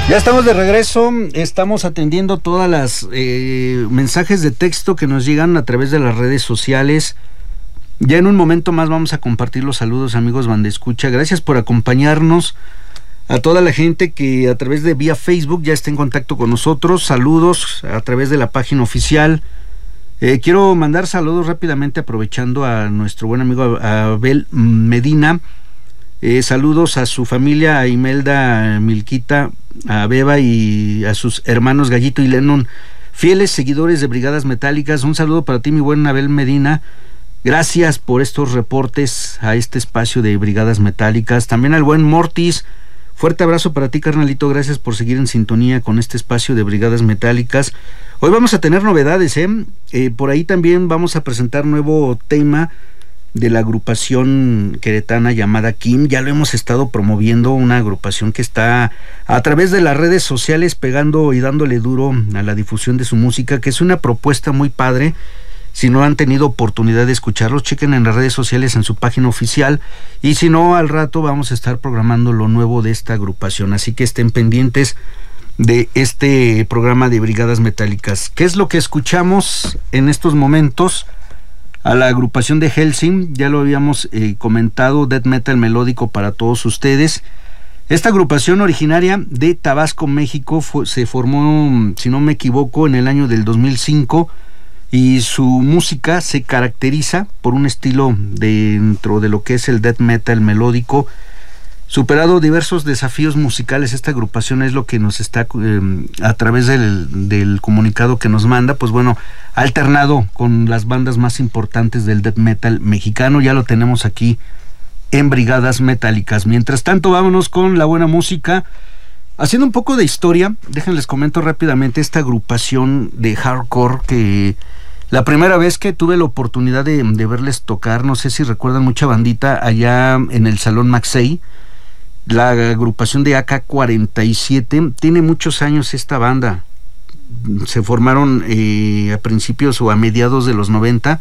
Ya estamos de regreso, estamos atendiendo todas las mensajes de texto que nos llegan a través de las redes sociales. Ya en un momento más vamos a compartir los saludos, amigos Bandescucha. Gracias por acompañarnos. A toda la gente que a través de vía Facebook ya está en contacto con nosotros, saludos a través de la página oficial. Quiero mandar saludos rápidamente aprovechando a nuestro buen amigo Abel Medina. Saludos a su familia, a Imelda, Milquita, a Beba y a sus hermanos Gallito y Lennon, fieles seguidores de Brigadas Metálicas. Un saludo para ti, mi buen Abel Medina. Gracias por estos reportes a este espacio de Brigadas Metálicas. También al buen Mortis. Fuerte abrazo para ti, carnalito. Gracias por seguir en sintonía con este espacio de Brigadas Metálicas. Hoy vamos a tener novedades, por ahí también vamos a presentar nuevo tema de la agrupación queretana llamada Kim. Ya lo hemos estado promoviendo, una agrupación que está a través de las redes sociales pegando y dándole duro a la difusión de su música, que es una propuesta muy padre. Si no han tenido oportunidad de escucharlos, chequen en las redes sociales, en su página oficial, y si no, al rato vamos a estar programando lo nuevo de esta agrupación, así que estén pendientes de este programa de Brigadas Metálicas. ¿Qué es lo que escuchamos en estos momentos? A la agrupación de Hellsing, ya lo habíamos comentado, death metal melódico para todos ustedes. Esta agrupación originaria de Tabasco, México, se formó, si no me equivoco, en el año del 2005, y su música se caracteriza por un estilo dentro de lo que es el death metal melódico. Superado diversos desafíos musicales, esta agrupación es lo que nos está, a través del comunicado que nos manda, pues bueno, ha alternado con las bandas más importantes del death metal mexicano. Ya lo tenemos aquí en Brigadas Metálicas. Mientras tanto, vámonos con la buena música. Haciendo un poco de historia, déjenles comento rápidamente esta agrupación de hardcore que la primera vez que tuve la oportunidad de verles tocar, no sé si recuerdan, mucha bandita allá en el Salón Maxey. La agrupación de AK-47, tiene muchos años esta banda. Se formaron a principios o a mediados de los 90.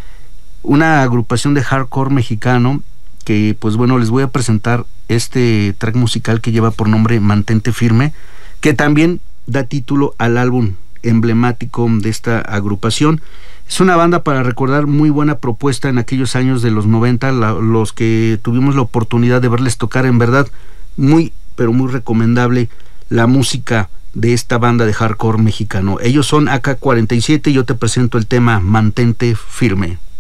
Una agrupación de hardcore mexicano que, pues bueno, les voy a presentar este track musical que lleva por nombre Mantente Firme, que también da título al álbum emblemático de esta agrupación. Es una banda para recordar, muy buena propuesta en aquellos años de los 90, los que tuvimos la oportunidad de verles tocar, en verdad, muy, pero muy recomendable la música de esta banda de hardcore mexicano. Ellos son AK-47 y yo te presento el tema Mantente Firme.